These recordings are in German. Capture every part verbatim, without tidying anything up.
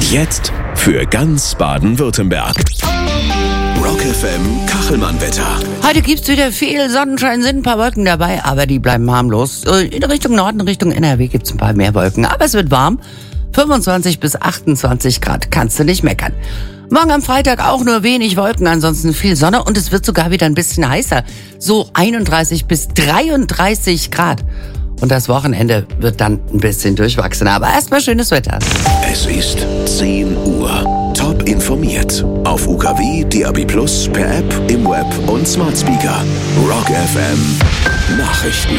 Jetzt für ganz Baden-Württemberg. Rock F M Kachelmann-Wetter. Heute gibt's wieder viel Sonnenschein, sind ein paar Wolken dabei, aber die bleiben harmlos. In Richtung Norden, Richtung N R W gibt's ein paar mehr Wolken, aber es wird warm. fünfundzwanzig bis achtundzwanzig Grad, kannst du nicht meckern. Morgen am Freitag auch nur wenig Wolken, ansonsten viel Sonne und es wird sogar wieder ein bisschen heißer. So einunddreißig bis dreiunddreißig Grad. Und das Wochenende wird dann ein bisschen durchwachsen, aber erstmal schönes Wetter. Es ist zehn Uhr. Top informiert. Auf U K W, D A B plus, per App, im Web und Smart Speaker. Rock F M Nachrichten.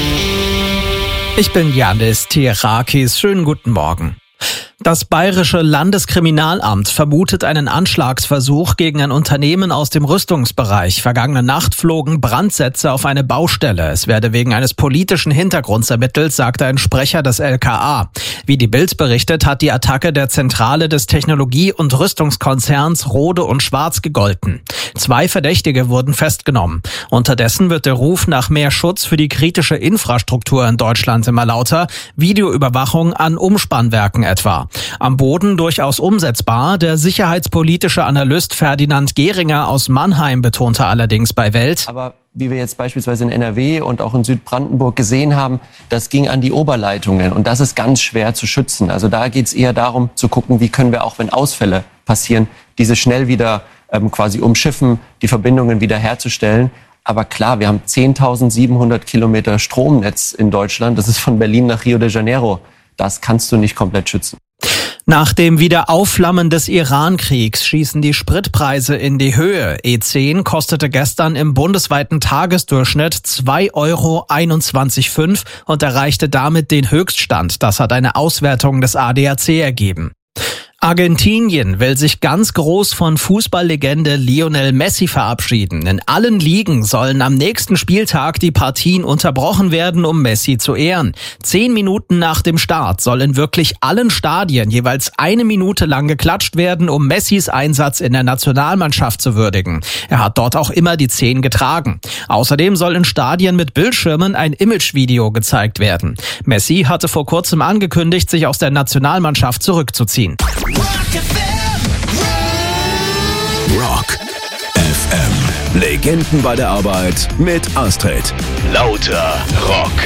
Ich bin Janis Tierakis. Schönen guten Morgen. Das Bayerische Landeskriminalamt vermutet einen Anschlagsversuch gegen ein Unternehmen aus dem Rüstungsbereich. Vergangene Nacht flogen Brandsätze auf eine Baustelle. Es werde wegen eines politischen Hintergrunds ermittelt, sagte ein Sprecher des L K A. Wie die Bild berichtet, hat die Attacke der Zentrale des Technologie- und Rüstungskonzerns Rode und Schwarz gegolten. Zwei Verdächtige wurden festgenommen. Unterdessen wird der Ruf nach mehr Schutz für die kritische Infrastruktur in Deutschland immer lauter. Videoüberwachung an Umspannwerken etwa. Am Boden durchaus umsetzbar. Der sicherheitspolitische Analyst Ferdinand Gehringer aus Mannheim betonte allerdings bei Welt: Aber wie wir jetzt beispielsweise in N R W und auch in Südbrandenburg gesehen haben, das ging an die Oberleitungen und das ist ganz schwer zu schützen. Also da geht es eher darum zu gucken, wie können wir auch, wenn Ausfälle passieren, diese schnell wieder ähm, quasi umschiffen, die Verbindungen wieder herzustellen. Aber klar, wir haben zehntausendsiebenhundert Kilometer Stromnetz in Deutschland. Das ist von Berlin nach Rio de Janeiro. Das kannst du nicht komplett schützen. Nach dem Wiederaufflammen des Iran-Kriegs schießen die Spritpreise in die Höhe. E zehn kostete gestern im bundesweiten Tagesdurchschnitt zwei Euro einundzwanzig Komma fünf und erreichte damit den Höchststand. Das hat eine Auswertung des A D A C ergeben. Argentinien will sich ganz groß von Fußballlegende Lionel Messi verabschieden. In allen Ligen sollen am nächsten Spieltag die Partien unterbrochen werden, um Messi zu ehren. Zehn Minuten nach dem Start soll in wirklich allen Stadien jeweils eine Minute lang geklatscht werden, um Messis Einsatz in der Nationalmannschaft zu würdigen. Er hat dort auch immer die Zehn getragen. Außerdem soll in Stadien mit Bildschirmen ein Imagevideo gezeigt werden. Messi hatte vor kurzem angekündigt, sich aus der Nationalmannschaft zurückzuziehen. Rock F M. Legenden bei der Arbeit mit Astrid. Lauter Rock.